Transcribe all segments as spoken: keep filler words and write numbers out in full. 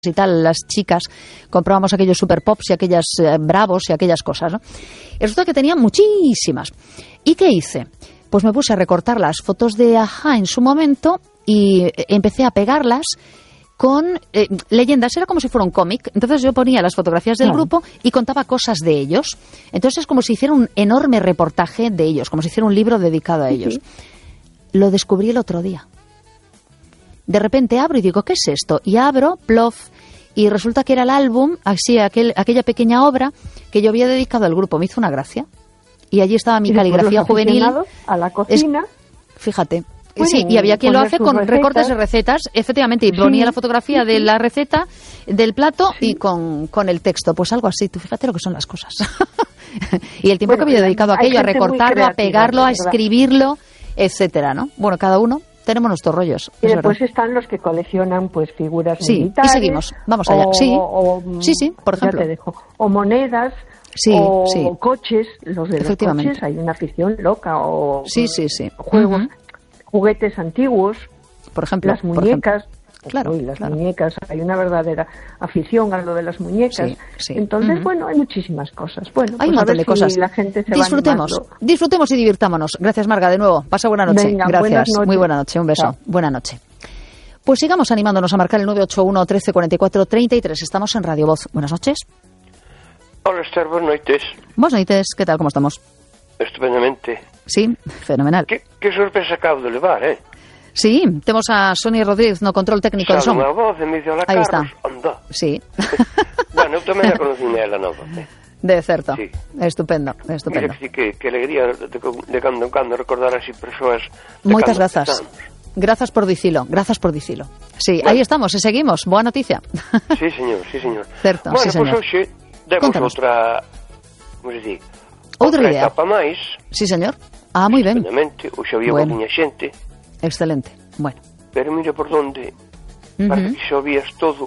y tal, las chicas comprábamos aquellos super pops y aquellas eh, bravos y aquellas cosas, ¿no? Y resulta que tenía muchísimas. ¿Y qué hice? Pues me puse a recortar las fotos de Ajá en su momento y empecé a pegarlas con eh, leyendas. Era como si fuera un cómic. Entonces yo ponía las fotografías del Claro. grupo y contaba cosas de ellos. Entonces es como si hiciera un enorme reportaje de ellos, como si hiciera un libro dedicado a ellos. Sí. Lo descubrí el otro día. De repente abro y digo, ¿qué es esto? Y abro, plof, y resulta que era el álbum, así, aquel, aquella pequeña obra que yo había dedicado al grupo. Me hizo una gracia. Y allí estaba mi Y después caligrafía los juvenil. aficionados a la cocina. Es, fíjate. Pueden Sí, y había quien lo poner hace sus con recetas. recortes de recetas, efectivamente, y Sí, ponía la fotografía sí, de sí. la receta, del plato, Sí. y con, con el texto. Pues algo así, tú fíjate lo que son las cosas. Y el tiempo Bueno, que había dedicado a hay aquello, a gente muy recortarlo, a creativa, pegarlo, a de verdad. escribirlo, etcétera, ¿no? Bueno, cada uno tenemos nuestros rollos. Y es después verdad. están los que coleccionan pues figuras Sí, y militares. seguimos. Vamos allá. O, Sí. o, Sí, sí, por ejemplo. Ya te dejo. O monedas. Sí, o sí. coches. Los de los Efectivamente. coches hay una afición loca. O Sí, sí, sí. juegos, Ujú. juguetes antiguos. Por ejemplo. Las por ejemplo. muñecas. Claro, Uy, las claro. muñecas, hay una verdadera afición a lo de las muñecas. Sí, sí. Entonces, Ujú. bueno, hay muchísimas cosas. Bueno, Hay un pues a montón ver de si cosas. la gente se Disfrutemos, va animando. disfrutemos y divirtámonos. Gracias, Marga, de nuevo. Pasa buena noche. Venga, Gracias. buenas noches. Muy buena noche. Un beso. Chao. Buena noche. Pues sigamos animándonos a marcar el nueve ocho uno, trece, cuarenta y cuatro, treinta y tres. Estamos en Radio Voz. Buenas noches. Hola, Esther, buenas noites. Buenas noches. ¿Qué tal? ¿Cómo estamos? Estupendamente. Sí, fenomenal. Que, que sorpresa acabo de levar, eh? Sí, temos a Sonia Rodríguez no control técnico de Sabe son. unha voz e me dice, hola, Aí Carlos, está. anda. Sí. Bueno, eu tamén a conocín ela nova, eh? De certo. Sí. Estupendo, Mira estupendo. que, sí, que, que alegría de, de cando en cando recordar así persoas de Moitas cando grazas. empezamos. Grazas por dicilo, grazas por dicilo. Sí, Bueno. aí estamos, e seguimos. Boa noticia. Sí, señor, sí, señor. Certo, bueno, sí, pois señor. hoxe demos Contanos. outra, como se di, Outra idea. etapa máis, Sí, señor. Ah, moi ben. estupendamente, hoxe había Bueno. bueno. xente, Excelente. Bueno. pero mira por donde, Ujú. parece que xa vías todo,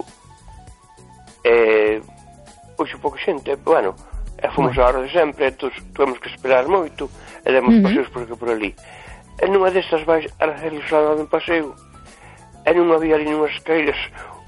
eh, hoxe pouca xente, bueno, e fomos Bueno. a hora de sempre, e tos, tuvemos que esperar moito, e demos Ujú. paseos por aquí por ali. E nunha destas vais a hacer o lado de un paseo, e non había ali nunhas caídas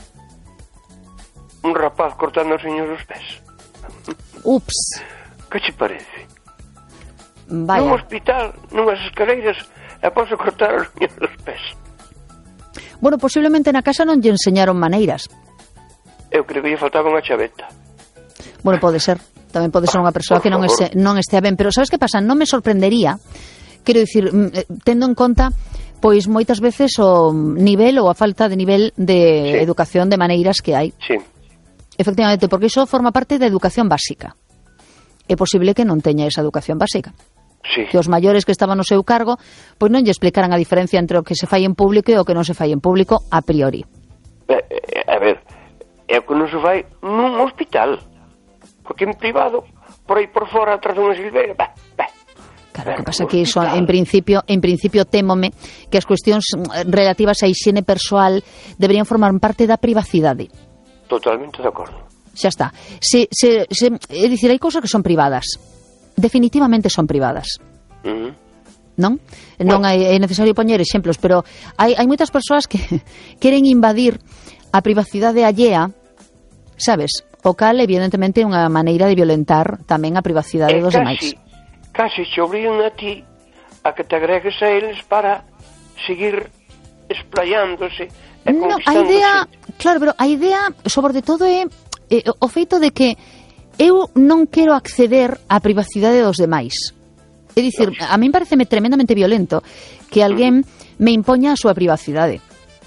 un rapaz cortando aos señores os pés. Ups. Que che parece? Nun Vaya. hospital, nunhas escaleiras, e posso cortar aos señores os pés. Bueno, posiblemente na casa non lle enseñaron maneiras. Eu creo que lle faltaba unha chaveta. Bueno, pode ser. Tamén pode ser unha persoa Por que non, favor. este, non estea ben. Pero sabes que pasa? Non me sorprendería, quero dicir, mm, eh, tendo en conta pois moitas veces o nivel ou a falta de nivel de Sí. educación de maneiras que hai. Sí. Efectivamente, porque iso forma parte da educación básica. É posible que non teña esa educación básica. Sí. Que os maiores que estaban no seu cargo pois non lle explicaran a diferencia entre o que se fai en público e o que non se fai en público a priori. Eh, eh, a ver, é o que non se vai nun hospital, porque en privado, por aí por fora, atrás dunha silveira, bah, bah. Claro, o que Pero pasa no que iso, hospital. en principio, en principio témome que as cuestións mm, relativas á hixiene persoal deberían formar parte da privacidade. Totalmente de acordo. Xa está. Se, se, se, é dicir, hai cousas que son privadas. Definitivamente son privadas. Uh -huh. Non? Non hai, é necesario poñer exemplos, pero hai, hai moitas persoas que queren invadir a privacidade allea, sabes? O cal, evidentemente, é unha maneira de violentar tamén a privacidade E dos demais. casi, casi te obrigan a ti a que te agregues a eles para seguir esplayándose e No, a conquistando idea, xente. claro, pero a idea, sobre todo, é, é o feito de que eu non quero acceder á privacidade dos demais. É dicir, a min pareceme tremendamente violento que alguén me impoña a súa privacidade.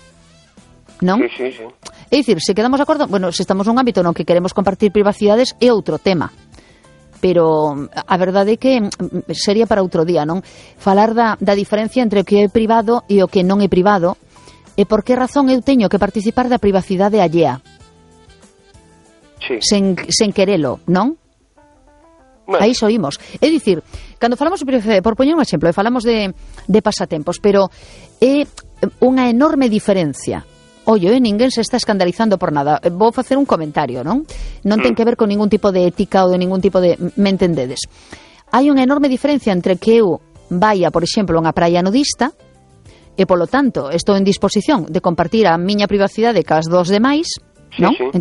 Non? Sí, sí, sí. É dicir, se quedamos de acordo, bueno, se estamos nun ámbito no que queremos compartir privacidades é outro tema. Pero a verdade é que mm, sería para outro día, non? Falar da, da diferencia entre o que é privado e o que non é privado e por que razón eu teño que participar da privacidade allea Sí. sen, sen querelo, non? Bueno, Aí soímos. É dicir, cando falamos de privacidade, por poñer un exemplo, e falamos de, de pasatempos, pero é unha enorme diferencia. Ollo, eh, ninguén se está escandalizando por nada. Vou facer un comentario, non? Non ten que ver con ningún tipo de ética ou de ningún tipo de... Me entendedes? Hai unha enorme diferencia entre que eu vaya, por exemplo, a unha praia nudista e, polo tanto, estou en disposición de compartir a miña privacidade cas dos demais Sí, non? sí.